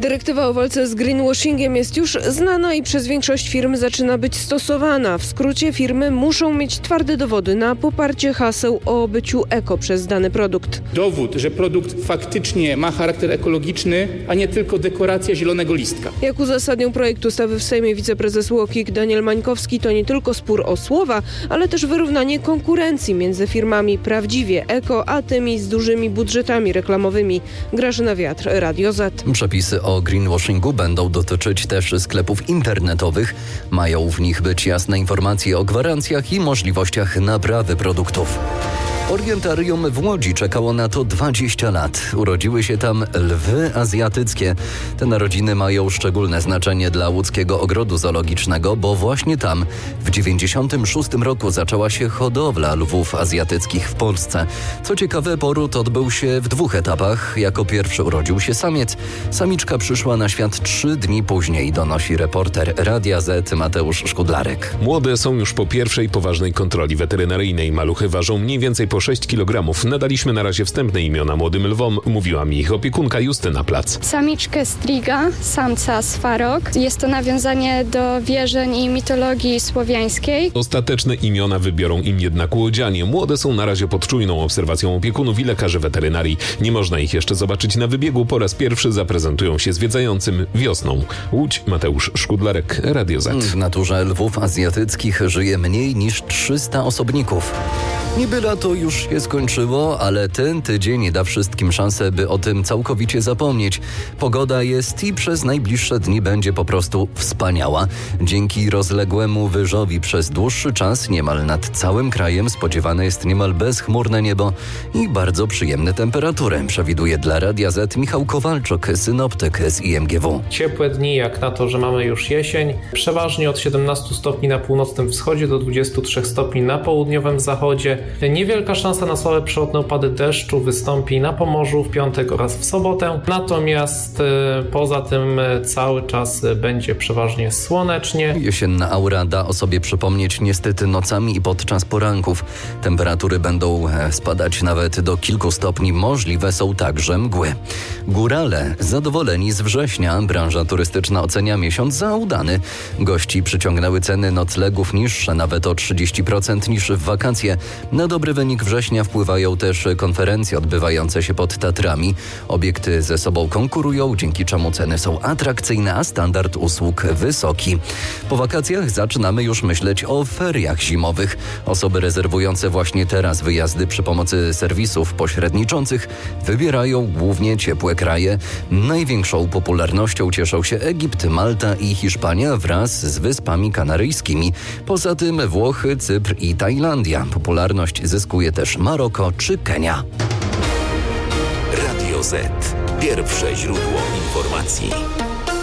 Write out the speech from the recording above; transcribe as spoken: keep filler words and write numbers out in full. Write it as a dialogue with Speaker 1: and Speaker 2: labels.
Speaker 1: Dyrektywa o walce z greenwashingiem jest już znana i przez większość firm zaczyna być stosowana. W skrócie firmy muszą mieć twarde dowody na poparcie haseł o byciu eko przez dany produkt.
Speaker 2: Dowód, że produkt faktycznie ma charakter ekologiczny, a nie tylko dekoracja zielonego listka.
Speaker 1: Jak uzasadnił projekt ustawy w Sejmie wiceprezes U O K I K Daniel Mańkowski, to nie tylko spór o słowa, ale też wyrównanie konkurencji między firmami prawdziwie eko, a tymi z dużymi budżetami reklamowymi. Grażyna Wiatr, Radio Z.
Speaker 3: Przepisy o greenwashingu będą dotyczyć też sklepów internetowych. Mają w nich być jasne informacje o gwarancjach i możliwościach naprawy produktów. Orientarium w Łodzi czekało na to dwadzieścia lat. Urodziły się tam lwy azjatyckie. Te narodziny mają szczególne znaczenie dla łódzkiego ogrodu zoologicznego, bo właśnie tam w dziewięćdziesiątym szóstym roku zaczęła się hodowla lwów azjatyckich w Polsce. Co ciekawe, poród odbył się w dwóch etapach. Jako pierwszy urodził się samiec. Samiczka przyszła na świat trzy dni później, donosi reporter Radia Z Mateusz Szkudlarek.
Speaker 4: Młode są już po pierwszej poważnej kontroli weterynaryjnej. Maluchy ważą mniej więcej po sześć kilogramów. Nadaliśmy na razie wstępne imiona młodym lwom, mówiła mi ich opiekunka Justyna Plac.
Speaker 5: Samiczkę Striga, samca Swarok. Jest to nawiązanie do wierzeń i mitologii słowiańskiej.
Speaker 4: Ostateczne imiona wybiorą im jednak łodzianie. Młode są na razie pod czujną obserwacją opiekunów i lekarzy weterynarii. Nie można ich jeszcze zobaczyć na wybiegu. Po raz pierwszy zaprezentują się zwiedzającym wiosną. Łódź, Mateusz Szkudlarek, Radio Z.
Speaker 3: W naturze lwów azjatyckich żyje mniej niż trzysta osobników. Niby lato już się skończyło, ale ten tydzień da wszystkim szansę, by o tym całkowicie zapomnieć. Pogoda jest i przez najbliższe dni będzie po prostu wspaniała. Dzięki rozległemu wyżowi przez dłuższy czas niemal nad całym krajem spodziewane jest niemal bezchmurne niebo i bardzo przyjemne temperatury. Przewiduje dla Radia Z Michał Kowalczuk, synoptyk z I M G W.
Speaker 6: Ciepłe dni jak na to, że mamy już jesień. Przeważnie od siedemnastu stopni na północnym wschodzie do dwudziestu trzech stopni na południowym zachodzie. Niewielka szansa na słabe przelotne opady deszczu wystąpi na Pomorzu w piątek oraz w sobotę. Natomiast e, poza tym e, cały czas będzie przeważnie słonecznie.
Speaker 3: Jesienna aura da o sobie przypomnieć niestety nocami i podczas poranków. Temperatury będą spadać nawet do kilku stopni. Możliwe są także mgły. Górale zadowoleni z września. Branża turystyczna ocenia miesiąc za udany. Gości przyciągnęły ceny noclegów niższe nawet o trzydzieści procent niż w wakacje. Na dobry wynik września wpływają też konferencje odbywające się pod Tatrami. Obiekty ze sobą konkurują, dzięki czemu ceny są atrakcyjne, a standard usług wysoki. Po wakacjach zaczynamy już myśleć o feriach zimowych. Osoby rezerwujące właśnie teraz wyjazdy przy pomocy serwisów pośredniczących wybierają głównie ciepłe kraje. Największą popularnością cieszą się Egipt, Malta i Hiszpania wraz z Wyspami Kanaryjskimi. Poza tym Włochy, Cypr i Tajlandia. Popularność zyskuje też Maroko czy Kenia.
Speaker 7: Radio Z. Pierwsze źródło informacji.